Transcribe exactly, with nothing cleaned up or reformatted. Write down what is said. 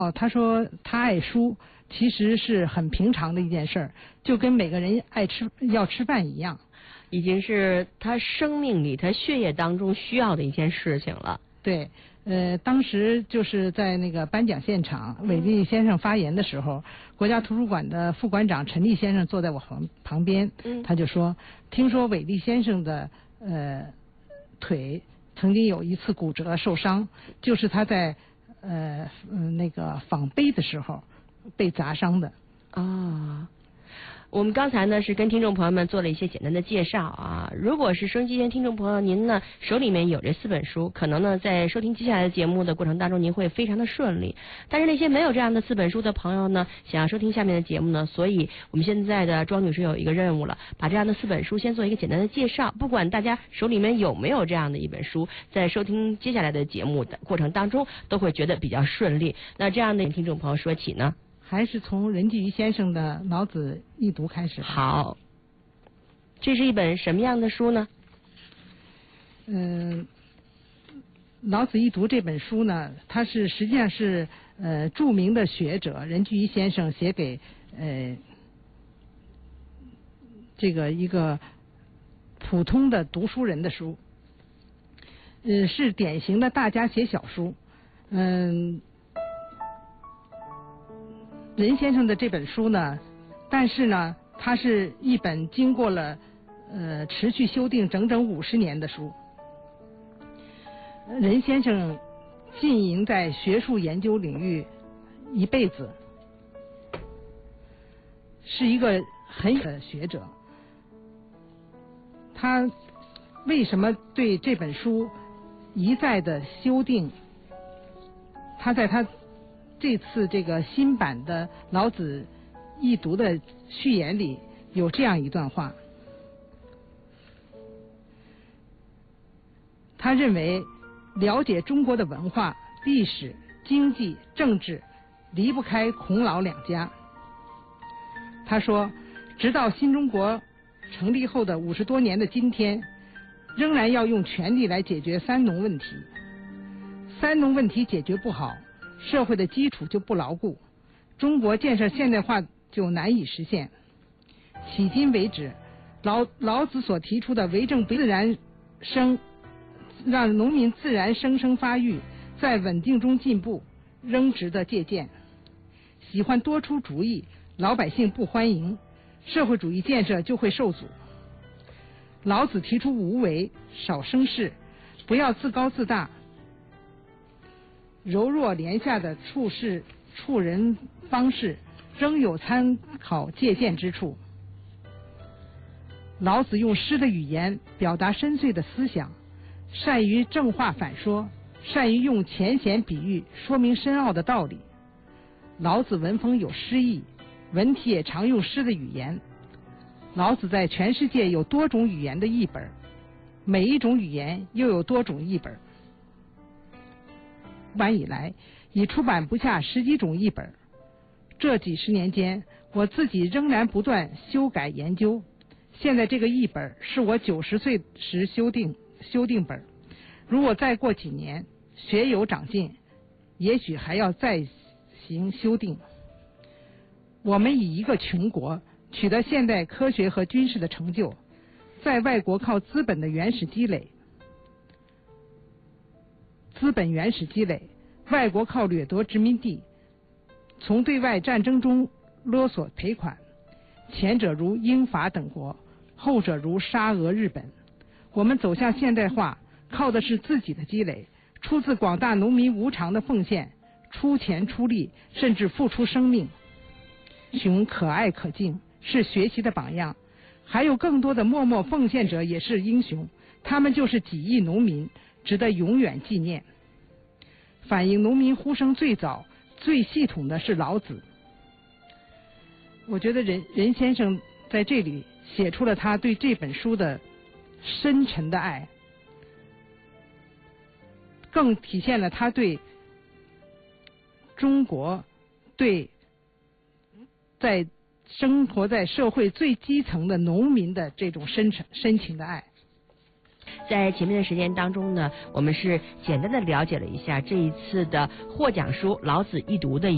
哦，他说他爱书，其实是很平常的一件事儿，就跟每个人爱吃要吃饭一样， 已经是他生命里、他血液当中需要的一件事情了。 对，呃，当时就是在那个颁奖现场，韦利先生发言的时候，国家图书馆的副馆长陈立先生坐在我旁旁边， 嗯，他就说，听说韦利先生的呃腿曾经有一次骨折受伤，就是他在呃嗯那个访碑的时候被砸伤的。 啊。我们刚才呢是跟听众朋友们做了一些简单的介绍啊。如果是收音机前听众朋友，您呢手里面有这四本书，可能呢在收听接下来的节目的过程当中，您会非常的顺利。但是那些没有这样的四本书的朋友呢，想要收听下面的节目呢，所以我们现在的庄女士有一个任务了，把这样的四本书先做一个简单的介绍。不管大家手里面有没有这样的一本书，在收听接下来的节目的过程当中，都会觉得比较顺利。那这样的听众朋友说起呢？ 还是从任继瑜先生的《老子一读》开始。 好，这是一本什么样的书呢？ 嗯、呃，《老子一读》这本书呢，它是实际上是呃著名的学者任继瑜先生写给呃这个一个普通的读书人的书，呃，是典型的大家写小书，嗯、呃。任先生的这本书呢，但是呢，它是一本经过了呃持续修订整整五十年的书。任先生浸淫在学术研究领域一辈子，是一个很有的学者。他为什么对这本书一再的修订？他在他这次这个新版的《老子一读》的序言里有这样一段话，他认为了解中国的文化、历史、经济、政治离不开孔老两家。他说，直到新中国成立后的五十多年的今天，仍然要用权力来解决三农问题。三农问题解决不好，社会的基础就不牢固，中国建设现代化就难以实现。迄今为止，老老子所提出的为政不自然生，让农民自然生生发育，在稳定中进步，仍值得借鉴。喜欢多出主意，老百姓不欢迎，社会主义建设就会受阻。老子提出无为，少生事，不要自高自大，柔弱廉下的处事处人方式仍有参考借鉴之处。老子用诗的语言表达深邃的思想，善于正话反说，善于用浅显比喻说明深奥的道理。老子文风有诗意，文体也常用诗的语言。老子在全世界有多种语言的译本，每一种语言又有多种译本。晚以来已出版不下十几种译本。这几十年间，我自己仍然不断修改研究。现在这个译本是我九十岁时修订修订本，如果再过几年学有长进，也许还要再行修订。我们以一个穷国取得现代科学和军事的成就，在外国靠资本的原始积累。资本原始积累，外国靠掠夺殖民地，从对外战争中勒索赔款，前者如英法等国，后者如沙俄日本。我们走向现代化，靠的是自己的积累，出自广大农民无偿的奉献，出钱出力，甚至付出生命。雄可爱可敬，是学习的榜样。还有更多的默默奉献者也是英雄，他们就是几亿农民，值得永远纪念。反映农民呼声最早、最系统的是老子。我觉得任任先生在这里写出了他对这本书的深沉的爱，更体现了他对中国、对在生活在社会最基层的农民的这种深沉深情的爱。 在前面的时间当中呢，我们是简单的了解了一下这一次的获奖书《老子一读》的